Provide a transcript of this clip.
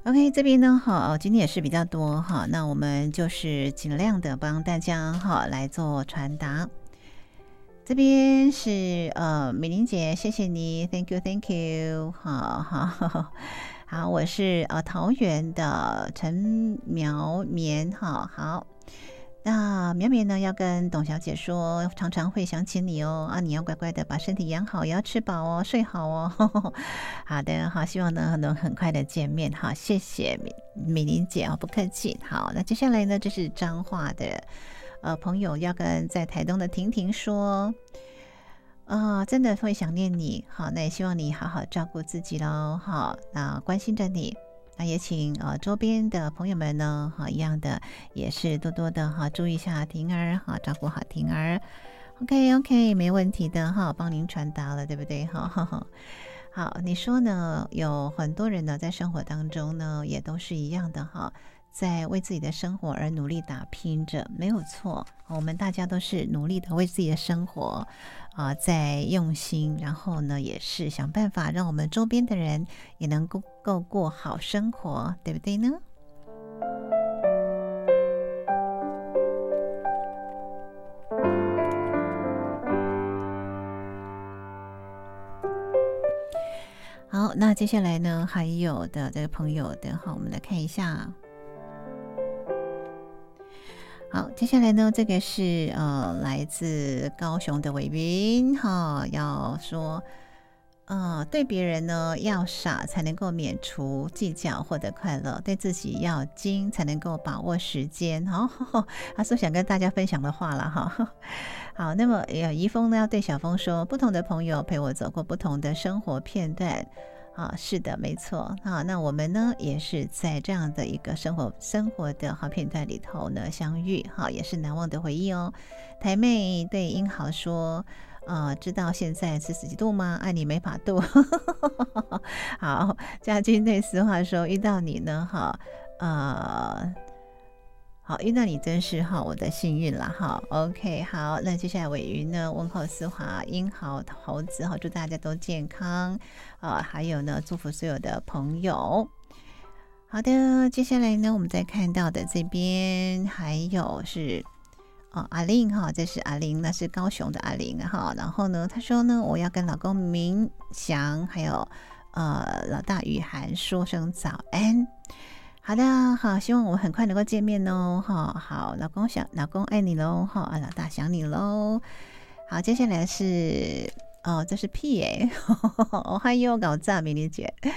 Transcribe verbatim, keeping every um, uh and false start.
OK， 这边呢，好，今天也是比较多哈，那我们就是尽量的帮大家哈来做传达。这边是呃美玲姐，谢谢你 ，Thank you，Thank you， 好好好，我是呃桃园的陈苗棉，哈好。那苗苗呢要跟董小姐说，常常会想起你哦啊，你要乖乖的把身体养好，也要吃饱哦，睡好哦。好的，好，希望呢能很快的见面，好，谢谢米米玲姐哦，不客气。好，那接下来呢，这是彰化的呃朋友要跟在台东的婷婷说，啊、呃，真的会想念你，好，那也希望你好好照顾自己喽，好，那关心着你。那也请呃周边的朋友们呢，哈，一样的也是多多的哈，注意一下婷儿哈，照顾好婷儿。OK OK， 没问题的哈，帮您传达了，对不对？哈，好，你说呢？有很多人呢，在生活当中呢，也都是一样的哈，在为自己的生活而努力打拼着，没有错。我们大家都是努力的为自己的生活啊、呃，在用心，然后呢，也是想办法让我们周边的人也能够够过好生活，对不对呢？好，那接下来呢，还有的这个朋友的哈，我们来看一下。好，接下来呢，这个是呃来自高雄的伟云哈，要说呃对别人呢要傻才能够免除计较获得快乐，对自己要精才能够把握时间。好，他说想跟大家分享的话了哈。好，那么呃怡峰呢要对小峰说，不同的朋友陪我走过不同的生活片段。啊，是的，没错啊。那我们呢，也是在这样的一个生活生活的好片段里头呢相遇，哈，也是难忘的回忆哦。台妹对英豪说，呃，知道现在是十几度吗？爱你没法度。好，家军对实话说，遇到你呢，哈，呃。好，遇到你真是哈我的幸运啦哈。OK， 好，那接下来伟云呢问候思华、英豪、猴子哈，祝大家都健康啊、呃！还有呢，祝福所有的朋友。好的，接下来呢，我们再看到的这边还有是哦阿玲哈，这是阿玲，那是高雄的阿玲哈。然后呢，她说呢，我要跟老公明祥还有呃老大雨涵说声早安。好的，好，希望我们很快能够见面哦，哈，好，老公想，老公爱你喽，哈，啊，老大想你喽，好，接下来是，哦，这是屁耶，我还有搞炸美丽姐。